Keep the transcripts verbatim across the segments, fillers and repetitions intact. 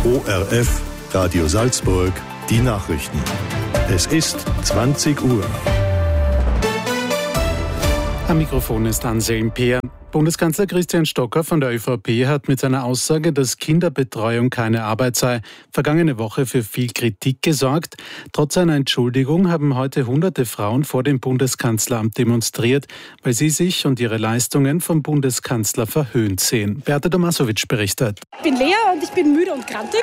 O R F, Radio Salzburg, die Nachrichten. Es ist zwanzig Uhr. Am Mikrofon ist Anselm Peer. Bundeskanzler Christian Stocker von der ÖVP hat mit seiner Aussage, dass Kinderbetreuung keine Arbeit sei, vergangene Woche für viel Kritik gesorgt. Trotz einer Entschuldigung haben heute hunderte Frauen vor dem Bundeskanzleramt demonstriert, weil sie sich und ihre Leistungen vom Bundeskanzler verhöhnt sehen. Beate Domasovic berichtet. Ich bin Lea und ich bin müde und grantig.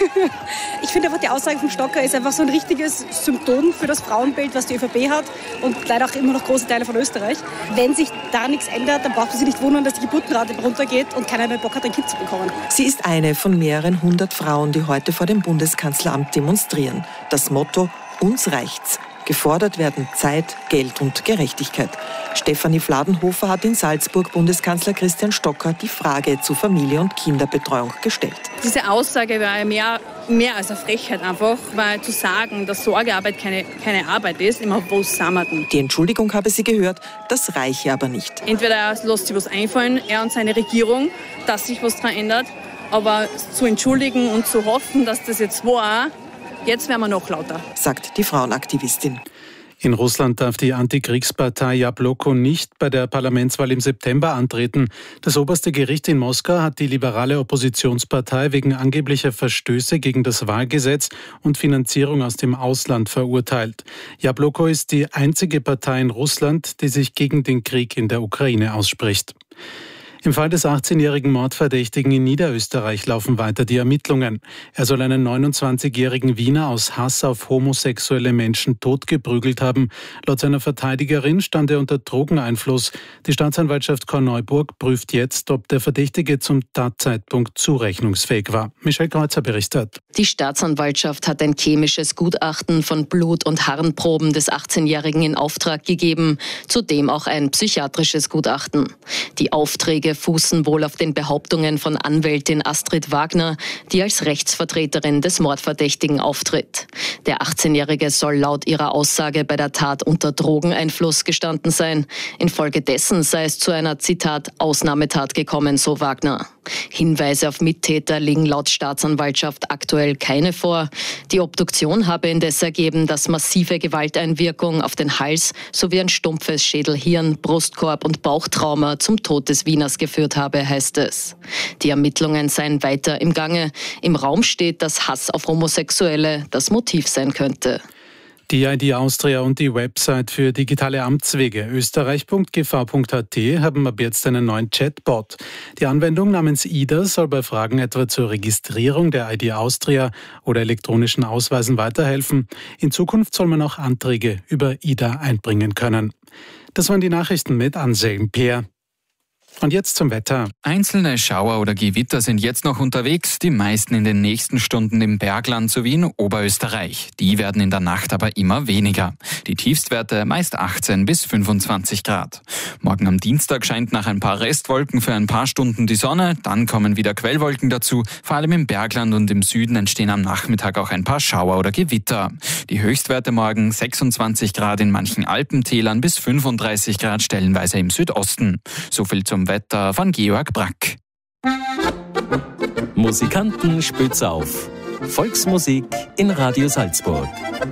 Ich finde einfach, die Aussage von Stocker ist einfach so ein richtiges Symptom für das Frauenbild, was die ÖVP hat und leider auch immer noch große Teile von Österreich. Wenn sich da nichts ändert, dann braucht man sich nicht wundern, dass die Geburtenrate runtergeht und keiner mehr Bock hat, ein Kind zu bekommen. Sie ist eine von mehreren hundert Frauen, die heute vor dem Bundeskanzleramt demonstrieren. Das Motto: Uns reicht's. Gefordert werden Zeit, Geld und Gerechtigkeit. Stefanie Fladenhofer hat in Salzburg Bundeskanzler Christian Stocker die Frage zu Familie- und Kinderbetreuung gestellt. Diese Aussage war mehr, mehr als eine Frechheit einfach, weil zu sagen, dass Sorgearbeit keine, keine Arbeit ist, immer was sammeln. Die Entschuldigung habe sie gehört, das reiche aber nicht. Entweder er lässt sich was einfallen, er und seine Regierung, dass sich was daran ändert, aber zu entschuldigen und zu hoffen, dass das jetzt war, jetzt werden wir noch lauter, sagt die Frauenaktivistin. In Russland darf die Antikriegspartei Jabloko nicht bei der Parlamentswahl im September antreten. Das oberste Gericht in Moskau hat die liberale Oppositionspartei wegen angeblicher Verstöße gegen das Wahlgesetz und Finanzierung aus dem Ausland verurteilt. Jabloko ist die einzige Partei in Russland, die sich gegen den Krieg in der Ukraine ausspricht. Im Fall des achtzehnjährigen Mordverdächtigen in Niederösterreich laufen weiter die Ermittlungen. Er soll einen neunundzwanzigjährigen Wiener aus Hass auf homosexuelle Menschen totgeprügelt haben. Laut seiner Verteidigerin stand er unter Drogeneinfluss. Die Staatsanwaltschaft Korneuburg prüft jetzt, ob der Verdächtige zum Tatzeitpunkt zurechnungsfähig war. Michelle Kreuzer berichtet. Die Staatsanwaltschaft hat ein chemisches Gutachten von Blut- und Harnproben des achtzehnjährigen in Auftrag gegeben, zudem auch ein psychiatrisches Gutachten. Die Aufträge fußen wohl auf den Behauptungen von Anwältin Astrid Wagner, die als Rechtsvertreterin des Mordverdächtigen auftritt. Der achtzehnjährige soll laut ihrer Aussage bei der Tat unter Drogeneinfluss gestanden sein. Infolgedessen sei es zu einer, Zitat, Ausnahmetat gekommen, so Wagner. Hinweise auf Mittäter liegen laut Staatsanwaltschaft aktuell keine vor. Die Obduktion habe indes ergeben, dass massive Gewalteinwirkung auf den Hals sowie ein stumpfes Schädel-Hirn-, Brustkorb- und Bauchtrauma zum Tod des Wieners geführt habe, heißt es. Die Ermittlungen seien weiter im Gange. Im Raum steht, dass Hass auf Homosexuelle das Motiv sein könnte. Die I D Austria und die Website für digitale Amtswege österreich punkt g v punkt a t haben ab jetzt einen neuen Chatbot. Die Anwendung namens I D A soll bei Fragen etwa zur Registrierung der I D Austria oder elektronischen Ausweisen weiterhelfen. In Zukunft soll man auch Anträge über I D A einbringen können. Das waren die Nachrichten mit Anselm Peer. Und jetzt zum Wetter. Einzelne Schauer oder Gewitter sind jetzt noch unterwegs, die meisten in den nächsten Stunden im Bergland sowie in Oberösterreich. Die werden in der Nacht aber immer weniger. Die Tiefstwerte meist achtzehn bis fünfundzwanzig Grad. Morgen am Dienstag scheint nach ein paar Restwolken für ein paar Stunden die Sonne, dann kommen wieder Quellwolken dazu. Vor allem im Bergland und im Süden entstehen am Nachmittag auch ein paar Schauer oder Gewitter. Die Höchstwerte morgen sechsundzwanzig Grad in manchen Alpentälern bis fünfunddreißig Grad stellenweise im Südosten. So viel zum Wetter von Georg Brack. Musikanten spitz auf. Volksmusik in Radio Salzburg.